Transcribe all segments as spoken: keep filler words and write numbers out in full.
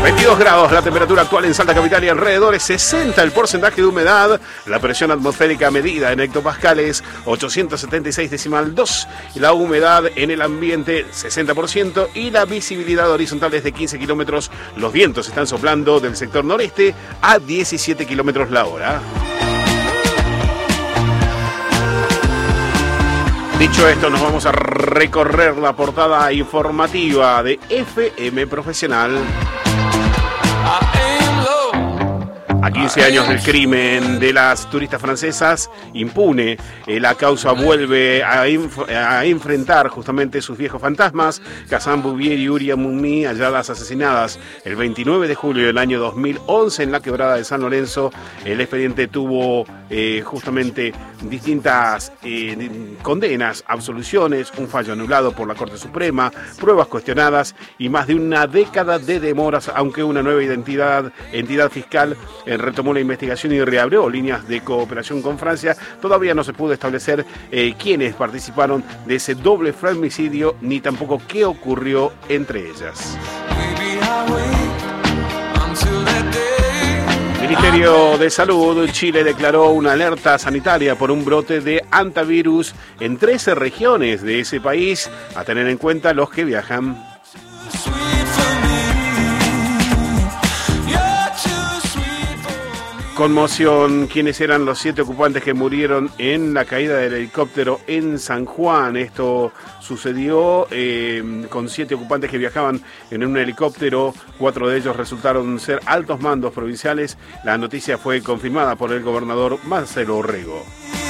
veintidós grados la temperatura actual en Salta Capital y alrededores, sesenta el porcentaje de humedad, la presión atmosférica medida en hectopascales, ochocientos setenta y seis decimal dos, y la humedad en el ambiente sesenta por ciento y la visibilidad horizontal es de quince kilómetros. Los vientos están soplando del sector noreste a diecisiete kilómetros la hora. Dicho esto, nos vamos a recorrer la portada informativa de F M Profesional. A quince años del crimen de las turistas francesas, impune, eh, la causa vuelve a, inf- a enfrentar justamente sus viejos fantasmas. Kazan Bouvier y Uria Mumni, halladas asesinadas el veintinueve de julio del año dos mil once en la quebrada de San Lorenzo. El expediente tuvo eh, justamente distintas eh, condenas, absoluciones, un fallo anulado por la Corte Suprema, pruebas cuestionadas y más de una década de demoras, aunque una nueva identidad, entidad fiscal eh, retomó la investigación y reabrió líneas de cooperación con Francia. Todavía no se pudo establecer eh, quiénes participaron de ese doble femicidio, ni tampoco qué ocurrió entre ellas. Ministerio de Salud, Chile declaró una alerta sanitaria por un brote de hantavirus en trece regiones de ese país, a tener en cuenta los que viajan. Conmoción, ¿quiénes eran los siete ocupantes que murieron en la caída del helicóptero en San Juan? Esto sucedió eh, con siete ocupantes que viajaban en un helicóptero. Cuatro de ellos resultaron ser altos mandos provinciales. La noticia fue confirmada por el gobernador Marcelo Orrego.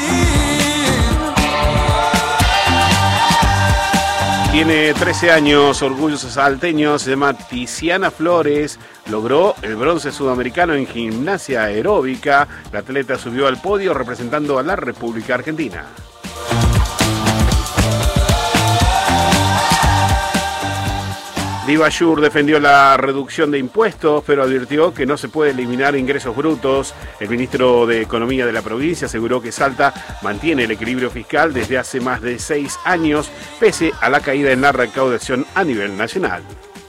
Tiene trece años, orgulloso salteño, se llama Tiziana Flores, logró el bronce sudamericano en gimnasia aeróbica. La atleta subió al podio representando a la República Argentina. Divasur defendió la reducción de impuestos, pero advirtió que no se puede eliminar ingresos brutos. El ministro de Economía de la provincia aseguró que Salta mantiene el equilibrio fiscal desde hace más de seis años, pese a la caída en la recaudación a nivel nacional.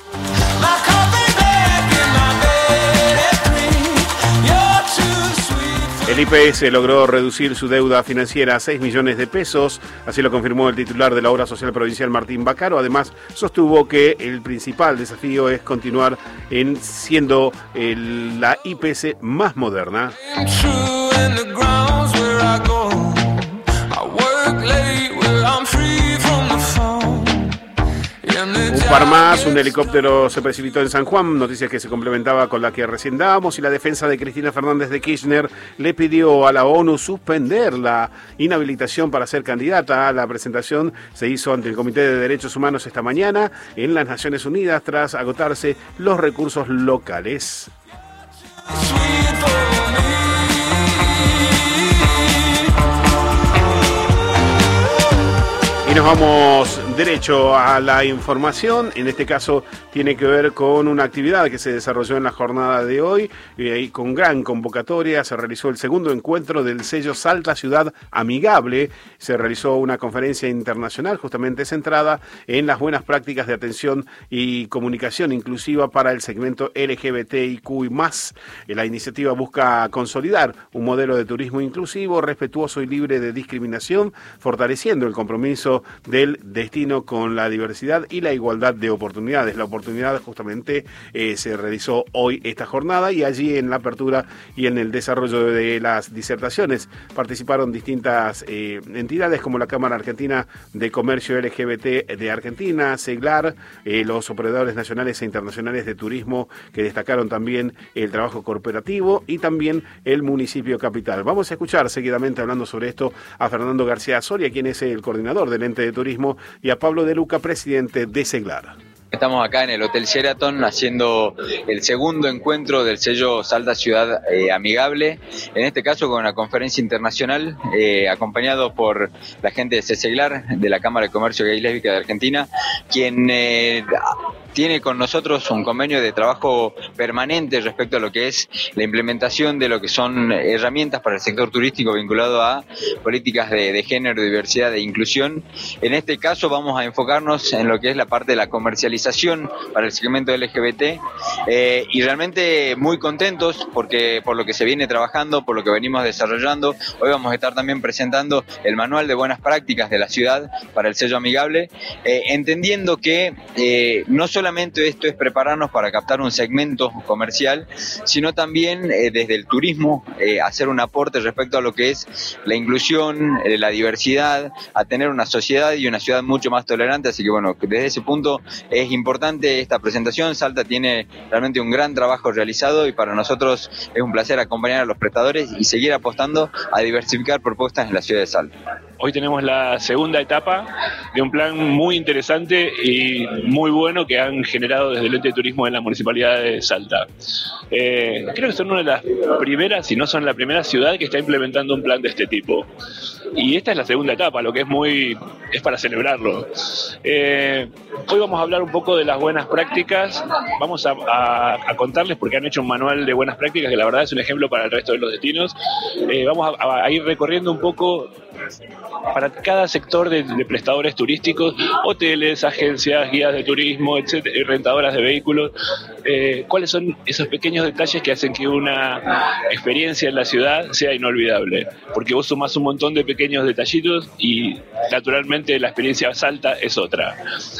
El I P S logró reducir su deuda financiera a seis millones de pesos, así lo confirmó el titular de la Obra Social Provincial Martín Bacaro. Además, sostuvo que el principal desafío es continuar en siendo el, la I P S más moderna. Un par más, un helicóptero se precipitó en San Juan, noticia que se complementaba con la que recién dábamos, y la defensa de Cristina Fernández de Kirchner le pidió a la ONU suspender la inhabilitación para ser candidata. La presentación se hizo ante el Comité de Derechos Humanos esta mañana en las Naciones Unidas tras agotarse los recursos locales. Y nos vamos derecho a la información. En este caso tiene que ver con una actividad que se desarrolló en la jornada de hoy y ahí con gran convocatoria se realizó el segundo encuentro del sello Salta Ciudad Amigable. Se realizó una conferencia internacional justamente centrada en las buenas prácticas de atención y comunicación inclusiva para el segmento L G B T I Q y más. La iniciativa busca consolidar un modelo de turismo inclusivo, respetuoso y libre de discriminación, fortaleciendo el compromiso del destino con la diversidad y la igualdad de oportunidades. La oportunidad justamente eh, se realizó hoy esta jornada y allí en la apertura y en el desarrollo de las disertaciones participaron distintas eh, entidades como la Cámara Argentina de Comercio L G B T de Argentina, SEGLAR, eh, los operadores nacionales e internacionales de turismo que destacaron también el trabajo corporativo y también el municipio capital. Vamos a escuchar seguidamente hablando sobre esto a Fernando García Soria, quien es el coordinador del ente de turismo, y a Pablo De Luca, presidente de SEGLAR. Estamos acá en el Hotel Sheraton haciendo el segundo encuentro del sello Salta Ciudad eh, Amigable, en este caso con una conferencia internacional eh, acompañado por la gente de SEGLAR, de la Cámara de Comercio Gay y Lésbica de Argentina, quien eh, tiene con nosotros un convenio de trabajo permanente respecto a lo que es la implementación de lo que son herramientas para el sector turístico vinculado a políticas de, de género, diversidad e inclusión. En este caso vamos a enfocarnos en lo que es la parte de la comercialización para el segmento L G B T eh, y realmente muy contentos porque por lo que se viene trabajando, por lo que venimos desarrollando. Hoy vamos a estar también presentando el manual de buenas prácticas de la ciudad para el sello amigable, eh, entendiendo que eh, no solamente esto es prepararnos para captar un segmento comercial, sino también eh, desde el turismo eh, hacer un aporte respecto a lo que es la inclusión, eh, la diversidad, a tener una sociedad y una ciudad mucho más tolerante. Así que bueno, desde ese punto es importante esta presentación. Salta tiene realmente un gran trabajo realizado y para nosotros es un placer acompañar a los prestadores y seguir apostando a diversificar propuestas en la ciudad de Salta. Hoy tenemos la segunda etapa de un plan muy interesante y muy bueno que han generado desde el ente de turismo de la Municipalidad de Salta. Eh, creo que son una de las primeras, si no son la primera ciudad que está implementando un plan de este tipo. Y esta es la segunda etapa, lo que es muy es para celebrarlo. Eh, hoy vamos a hablar un poco de las buenas prácticas. Vamos a, a, a contarles porque han hecho un manual de buenas prácticas que la verdad es un ejemplo para el resto de los destinos. Eh, vamos a, a ir recorriendo un poco para cada sector de, de prestadores turísticos, hoteles, agencias, guías de turismo, etcétera, rentadoras de vehículos, eh, cuáles son esos pequeños detalles que hacen que una experiencia en la ciudad sea inolvidable, porque vos sumás un montón de pequeños detallitos y naturalmente la experiencia Salta es otra.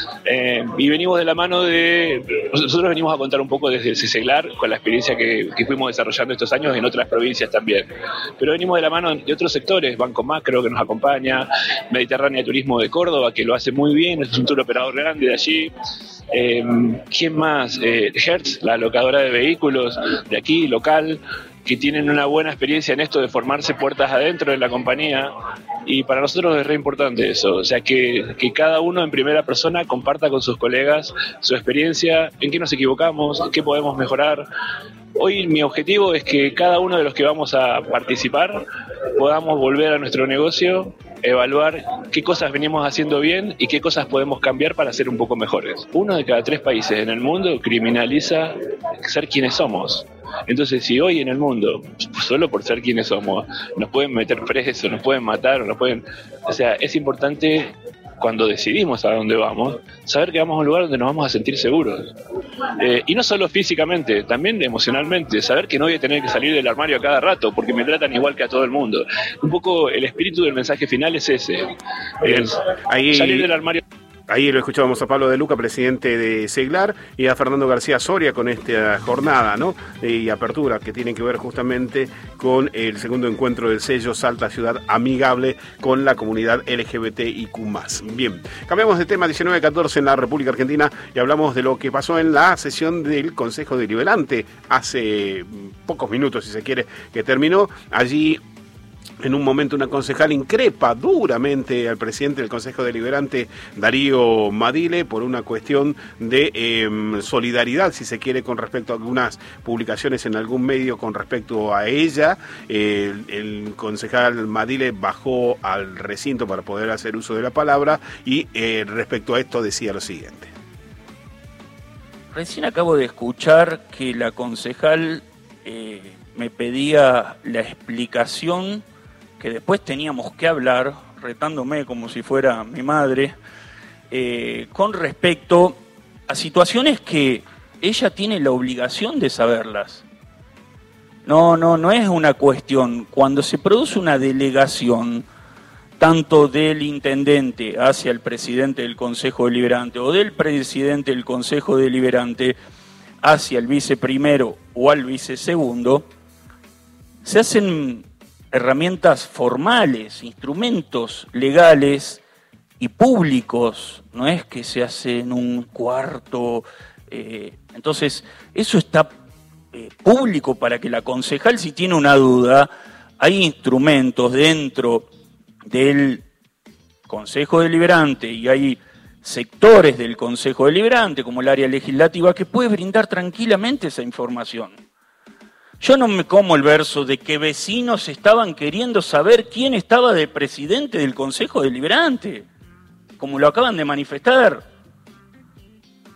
Eh, y venimos de la mano de, nosotros venimos a contar un poco desde el CESEGLAR con la experiencia que, que fuimos desarrollando estos años en otras provincias también, pero venimos de la mano de otros sectores, Banco Macro que nos acompaña, Mediterránea Turismo de Córdoba que lo hace muy bien, es un tour operador grande de allí. Eh, ¿Quién más? Eh, Hertz, la locadora de vehículos de aquí, local, que tienen una buena experiencia en esto de formarse puertas adentro de la compañía, y para nosotros es re importante eso, o sea, que, que cada uno en primera persona comparta con sus colegas su experiencia, en qué nos equivocamos, en qué podemos mejorar. Hoy mi objetivo es que cada uno de los que vamos a participar podamos volver a nuestro negocio, evaluar qué cosas venimos haciendo bien y qué cosas podemos cambiar para ser un poco mejores. Uno de cada tres países en el mundo criminaliza ser quienes somos. Entonces, si hoy en el mundo, solo por ser quienes somos, nos pueden meter presos, nos pueden matar, nos pueden... O sea, es importante, cuando decidimos a dónde vamos, saber que vamos a un lugar donde nos vamos a sentir seguros. Eh, y no solo físicamente, también emocionalmente, saber que no voy a tener que salir del armario a cada rato, porque me tratan igual que a todo el mundo. Un poco el espíritu del mensaje final es ese. Es Ahí... salir del armario. Ahí lo escuchábamos a Pablo De Luca, presidente de CESEGLAR, y a Fernando García Soria con esta jornada, ¿no? Y apertura que tiene que ver justamente con el segundo encuentro del sello Salta Ciudad Amigable con la comunidad L G B T I Q más. Bien, cambiamos de tema, diecinueve catorce en la República Argentina, y hablamos de lo que pasó en la sesión del Consejo Deliberante hace pocos minutos, si se quiere, que terminó. Allí, en un momento, una concejal increpa duramente al presidente del Consejo Deliberante, Darío Madile, por una cuestión de eh, solidaridad, si se quiere, con respecto a algunas publicaciones en algún medio con respecto a ella. Eh, el, el concejal Madile bajó al recinto para poder hacer uso de la palabra y eh, respecto a esto decía lo siguiente. Recién acabo de escuchar que la concejal eh, me pedía la explicación que después teníamos que hablar, retándome como si fuera mi madre, eh, con respecto a situaciones que ella tiene la obligación de saberlas. No, no, no es una cuestión. Cuando se produce una delegación, tanto del intendente hacia el presidente del Consejo Deliberante o del presidente del Consejo Deliberante hacia el viceprimero o al vicesegundo, se hacen herramientas formales, instrumentos legales y públicos, no es que se hace en un cuarto. Eh, entonces, eso está eh, público para que la concejal, si tiene una duda, hay instrumentos dentro del Consejo Deliberante y hay sectores del Consejo Deliberante, como el área legislativa, que puede brindar tranquilamente esa información. Yo no me como el verso de que vecinos estaban queriendo saber quién estaba de presidente del Consejo Deliberante, como lo acaban de manifestar.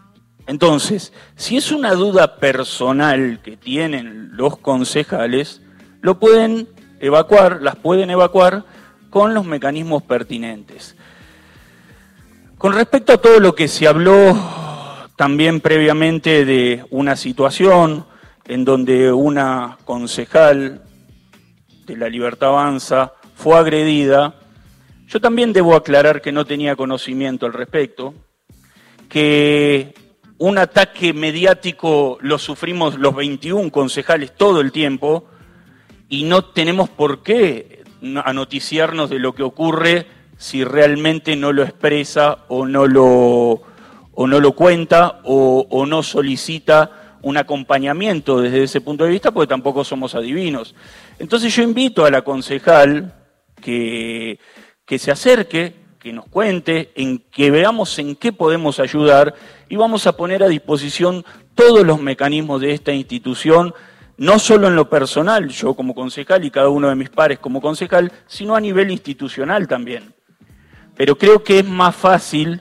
Entonces, si es una duda personal que tienen los concejales, lo pueden evacuar, las pueden evacuar con los mecanismos pertinentes. Con respecto a todo lo que se habló también previamente de una situación en donde una concejal de La Libertad Avanza fue agredida, yo también debo aclarar que no tenía conocimiento al respecto, que un ataque mediático lo sufrimos los veintiún concejales todo el tiempo y no tenemos por qué anoticiarnos de lo que ocurre si realmente no lo expresa o no lo, o no lo cuenta o, o no solicita un acompañamiento desde ese punto de vista, porque tampoco somos adivinos. Entonces yo invito a la concejal que, que se acerque, que nos cuente, en que veamos en qué podemos ayudar y vamos a poner a disposición todos los mecanismos de esta institución, no solo en lo personal, yo como concejal y cada uno de mis pares como concejal, sino a nivel institucional también. Pero creo que es más fácil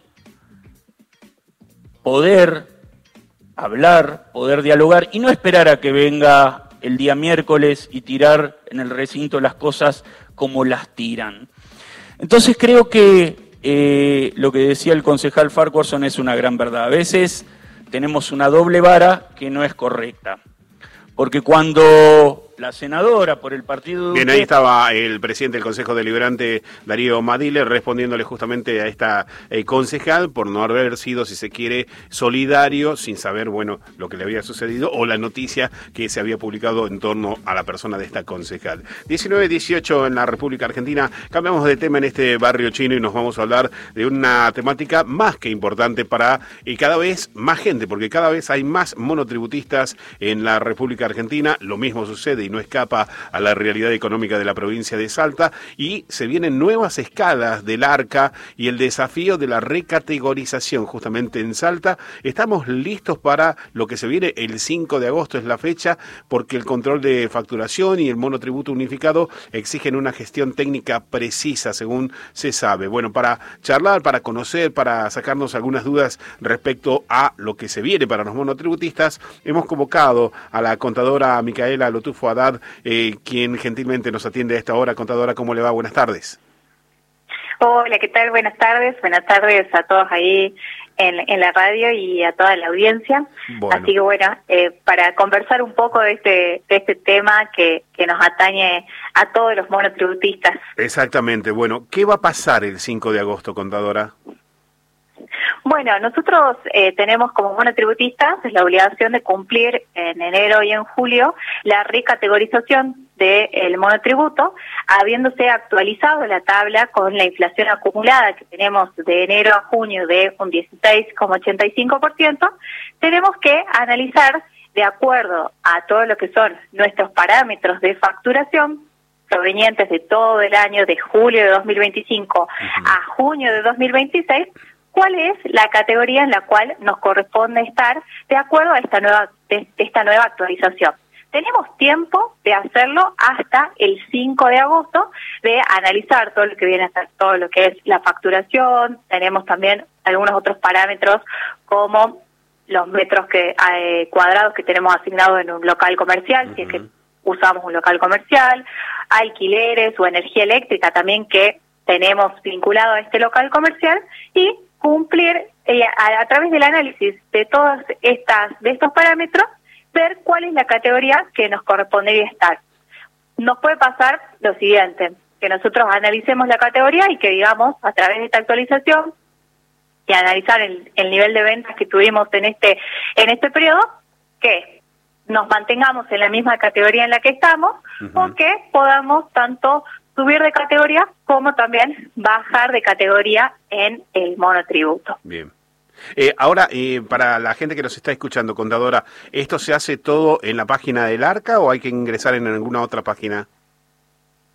poder hablar, poder dialogar y no esperar a que venga el día miércoles y tirar en el recinto las cosas como las tiran. Entonces creo que eh, lo que decía el concejal Farquharson es una gran verdad. A veces tenemos una doble vara que no es correcta. Porque cuando la senadora por el partido... Bien, ahí estaba el presidente del Consejo Deliberante, Darío Madile, respondiéndole justamente a esta eh, concejal por no haber sido, si se quiere, solidario, sin saber, bueno, lo que le había sucedido o la noticia que se había publicado en torno a la persona de esta concejal. diecinueve dieciocho en la República Argentina. Cambiamos de tema en este barrio chino y nos vamos a hablar de una temática más que importante para y cada vez más gente, porque cada vez hay más monotributistas en la República Argentina. Lo mismo sucede y no escapa a la realidad económica de la provincia de Salta, y se vienen nuevas escalas del ARCA y el desafío de la recategorización justamente en Salta. Estamos listos para lo que se viene el cinco de agosto, es la fecha, porque el control de facturación y el monotributo unificado exigen una gestión técnica precisa, según se sabe. Bueno, para charlar, para conocer, para sacarnos algunas dudas respecto a lo que se viene para los monotributistas, hemos convocado a la contadora Micaela Lotufo Haddad, eh, quien gentilmente nos atiende a esta hora. Contadora, ¿cómo le va? Buenas tardes. Hola, ¿qué tal? Buenas tardes. Buenas tardes a todos ahí en, en la radio y a toda la audiencia. Bueno. Así que bueno, eh, para conversar un poco de este, de este tema que, que nos atañe a todos los monotributistas. Exactamente. Bueno, ¿qué va a pasar el cinco de agosto, contadora? Bueno, nosotros eh, tenemos como monotributistas la obligación de cumplir en enero y en julio la recategorización del monotributo, habiéndose actualizado la tabla con la inflación acumulada que tenemos de enero a junio de un dieciséis coma ochenta y cinco por ciento, tenemos que analizar de acuerdo a todo lo que son nuestros parámetros de facturación provenientes de todo el año de julio de dos mil veinticinco uh-huh. a junio de dos mil veintiséis, cuál es la categoría en la cual nos corresponde estar de acuerdo a esta nueva, de, de esta nueva actualización. Tenemos tiempo de hacerlo hasta el cinco de agosto, de analizar todo lo que viene a ser todo lo que es la facturación. Tenemos también algunos otros parámetros como los metros que eh, cuadrados que tenemos asignados en un local comercial, uh-huh. si es que usamos un local comercial, alquileres o energía eléctrica también que tenemos vinculado a este local comercial, y cumplir eh, a, a través del análisis de todas estas de estos parámetros, ver cuál es la categoría que nos correspondería estar. Nos puede pasar lo siguiente, que nosotros analicemos la categoría y que digamos a través de esta actualización y analizar el, el nivel de ventas que tuvimos en este en este periodo, que nos mantengamos en la misma categoría en la que estamos, uh-huh. o que podamos tanto subir de categoría como también bajar de categoría en el monotributo. Bien. Eh, ahora, eh, para la gente que nos está escuchando, contadora, ¿esto se hace todo en la página del ARCA o hay que ingresar en alguna otra página?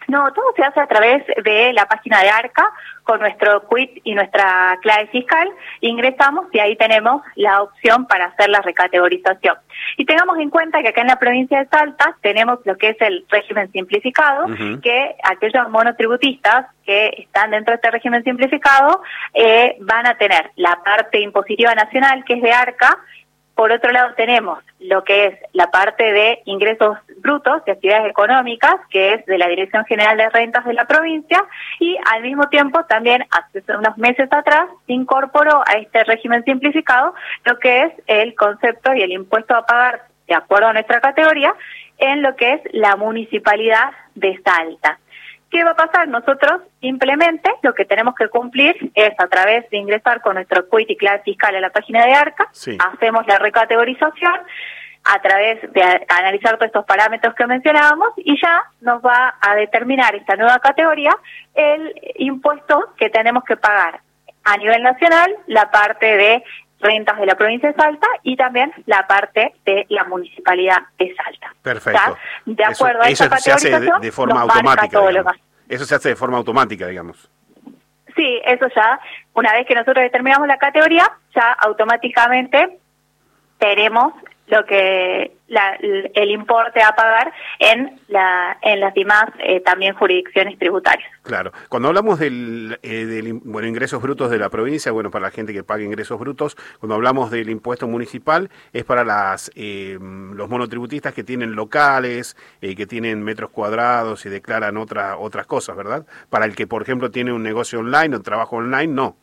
No, todo se hace a través de la página de ARCA, con nuestro quit y nuestra clave fiscal, ingresamos y ahí tenemos la opción para hacer la recategorización. Y tengamos en cuenta que acá en la provincia de Salta tenemos lo que es el régimen simplificado, uh-huh. que aquellos monotributistas que están dentro de este régimen simplificado eh, van a tener la parte impositiva nacional, que es de ARCA. Por otro lado tenemos lo que es la parte de ingresos brutos de actividades económicas, que es de la Dirección General de Rentas de la provincia, y al mismo tiempo también hace unos meses atrás se incorporó a este régimen simplificado lo que es el concepto y el impuesto a pagar de acuerdo a nuestra categoría en lo que es la municipalidad de Salta. ¿Qué va a pasar? Nosotros simplemente lo que tenemos que cumplir es a través de ingresar con nuestro quit y clave fiscal a la página de ARCA, sí. hacemos la recategorización a través de a, analizar todos estos parámetros que mencionábamos y ya nos va a determinar esta nueva categoría el impuesto que tenemos que pagar a nivel nacional, la parte de rentas de la provincia de Salta y también la parte de la municipalidad de Salta. Perfecto. ¿Está? De acuerdo eso, a esta eso se hace de, de forma automática. Todo lo más. Eso se hace de forma automática, digamos. Sí, eso ya, una vez que nosotros determinamos la categoría, ya automáticamente tenemos lo que la, el importe a pagar en la en las demás eh, también jurisdicciones tributarias. Claro. Cuando hablamos del, eh, del bueno ingresos brutos de la provincia, bueno, para la gente que paga ingresos brutos, cuando hablamos del impuesto municipal, es para las eh, los monotributistas que tienen locales, eh, que tienen metros cuadrados y declaran otra, otras cosas, ¿verdad? Para el que, por ejemplo, tiene un negocio online o trabajo online, no.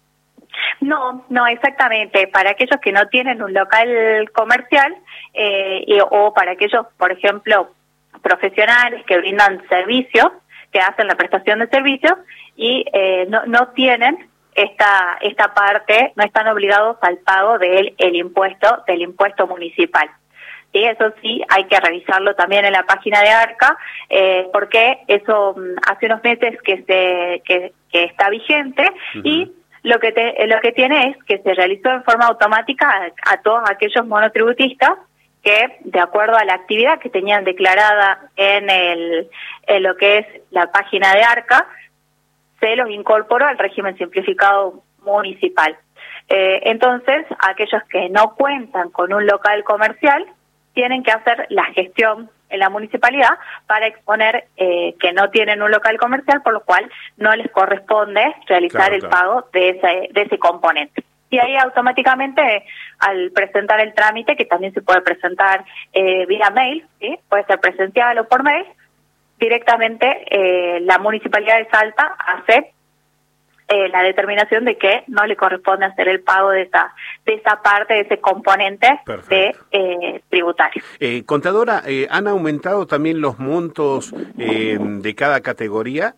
No, no, exactamente. Para aquellos que no tienen un local comercial eh, y, o para aquellos, por ejemplo, profesionales que brindan servicios, que hacen la prestación de servicios y eh, no, no tienen esta esta parte, no están obligados al pago del el impuesto del impuesto municipal. Sí, eso sí, hay que revisarlo también en la página de ARCA, eh, porque eso hace unos meses que se que, que está vigente uh-huh. y Lo que te, lo que tiene es que se realizó en forma automática a, a todos aquellos monotributistas que, de acuerdo a la actividad que tenían declarada en, el, en lo que es la página de ARCA, se los incorporó al régimen simplificado municipal. Eh, entonces, aquellos que no cuentan con un local comercial tienen que hacer la gestión en la municipalidad para exponer eh, que no tienen un local comercial, por lo cual no les corresponde realizar claro, el claro. pago de ese, de ese componente. Y ahí automáticamente, al presentar el trámite, que también se puede presentar eh, vía mail, ¿sí? Puede ser presencial o por mail, directamente eh, la Municipalidad de Salta hace Eh, la determinación de que no le corresponde hacer el pago de esa de esa parte, de ese componente Perfecto. de eh, tributario. Eh, contadora, eh, ¿han aumentado también los montos eh, de cada categoría?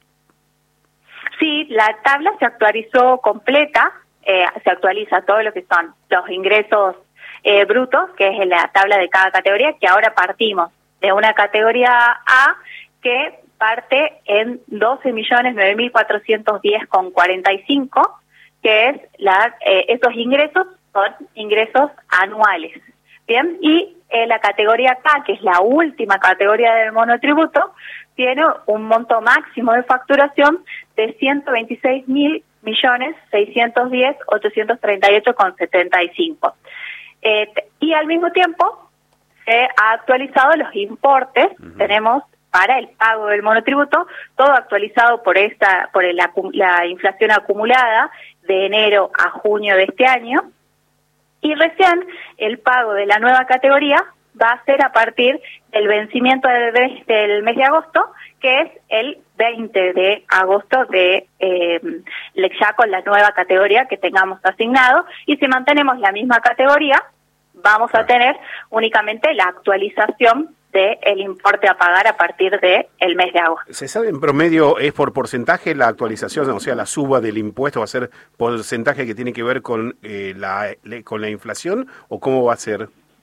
Sí, la tabla se actualizó completa, eh, se actualiza todo lo que son los ingresos eh, brutos, que es la tabla de cada categoría, que ahora partimos de una categoría A que parte en doce millones nueve mil cuatrocientos diez con cuarenta y cinco, que es la eh, esos ingresos son ingresos anuales, bien, y eh, la categoría K, que es la última categoría del monotributo, tiene un monto máximo de facturación de ciento veintiséis mil millones seiscientos diez mil ochocientos treinta y ocho con setenta y cinco, eh, y al mismo tiempo se ha actualizado los importes. Uh-huh. Tenemos para el pago del monotributo, todo actualizado por esta por el, la inflación acumulada de enero a junio de este año, y recién el pago de la nueva categoría va a ser a partir del vencimiento del, del mes de agosto, que es el veinte de agosto de eh, ya con la nueva categoría que tengamos asignado, y si mantenemos la misma categoría, vamos a tener únicamente la actualización de el importe a pagar a partir de el mes de agosto. ¿Se sabe en promedio es por porcentaje la actualización, o sea, la suba del impuesto va a ser porcentaje que tiene que ver con eh, la con la inflación, o cómo va a ser?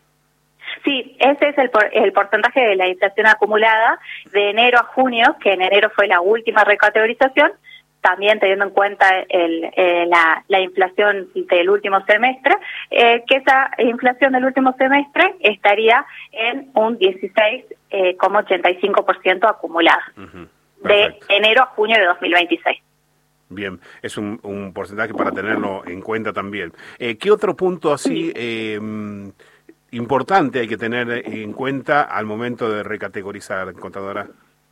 Sí, ese es el, por, el porcentaje de la inflación acumulada de enero a junio, que en enero fue la última recategorización, también teniendo en cuenta el, eh, la, la inflación del último semestre, eh, que esa inflación del último semestre estaría en un dieciséis coma ochenta y cinco por ciento acumulada. Uh-huh. Perfecto. de enero a junio de dos mil veintiséis. Bien, es un, un porcentaje para tenerlo en cuenta también. Eh, ¿Qué otro punto así eh, importante hay que tener en cuenta al momento de recategorizar, contadora?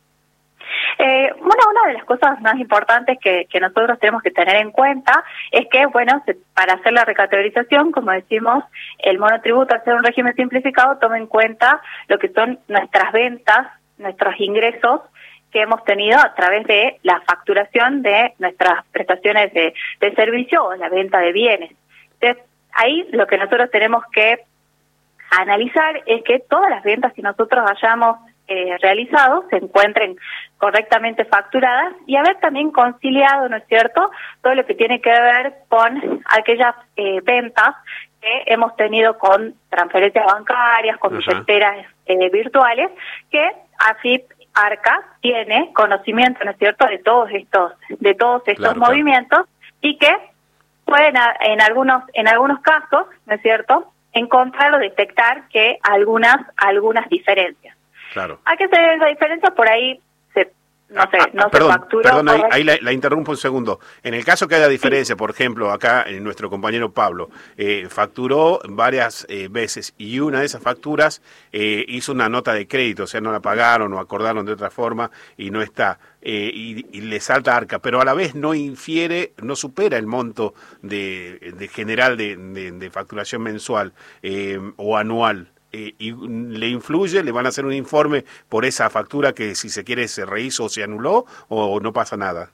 Eh, bueno, una de las cosas más importantes que, que nosotros tenemos que tener en cuenta es que, bueno, se, para hacer la recategorización, como decimos, el monotributo, al ser un régimen simplificado, toma en cuenta lo que son nuestras ventas, nuestros ingresos que hemos tenido a través de la facturación de nuestras prestaciones de, de servicio o la venta de bienes. Entonces, ahí lo que nosotros tenemos que analizar es que todas las ventas que nosotros hayamos eh, realizado se encuentren correctamente facturadas y haber también conciliado, ¿no es cierto?, todo lo que tiene que ver con aquellas eh, ventas que hemos tenido con transferencias bancarias, con billeteras eh, virtuales, que AFIP Arca tiene conocimiento, ¿no es cierto?, de todos estos, de todos estos claro, movimientos claro. y que pueden en algunos, en algunos casos, ¿no es cierto?, encontrar o detectar que algunas, algunas diferencias. Claro. ¿A qué se debe esa diferencia? Por ahí se, no ah, sé, ah, no perdón, se factura. Perdón, ahí, ahí la, la interrumpo un segundo. En el caso que haya diferencia, sí. por ejemplo, acá eh, nuestro compañero Pablo eh, facturó varias eh, veces y una de esas facturas eh, hizo una nota de crédito, o sea, no la pagaron o acordaron de otra forma y no está. Eh, y, y le salta Arca, pero a la vez no infiere, no supera el monto de, de general de, de, de facturación mensual eh, o anual. Eh, y le influye, le van a hacer un informe por esa factura que si se quiere se rehizo o se anuló o no pasa nada.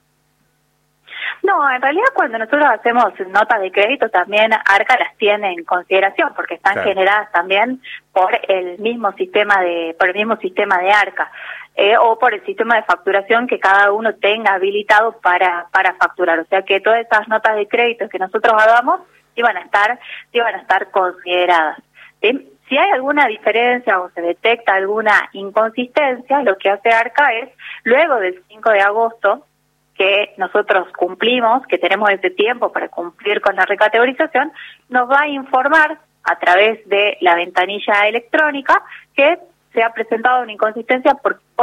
No, en realidad cuando nosotros hacemos notas de crédito también Arca las tiene en consideración porque están claro. generadas también por el mismo sistema de por el mismo sistema de Arca eh, o por el sistema de facturación que cada uno tenga habilitado para para facturar, o sea que todas esas notas de crédito que nosotros hagamos iban a estar iban a estar consideradas, ¿sí? Si hay alguna diferencia o se detecta alguna inconsistencia, lo que hace Arca es, luego del cinco de agosto, que nosotros cumplimos, que tenemos ese tiempo para cumplir con la recategorización, nos va a informar a través de la ventanilla electrónica que se ha presentado una inconsistencia por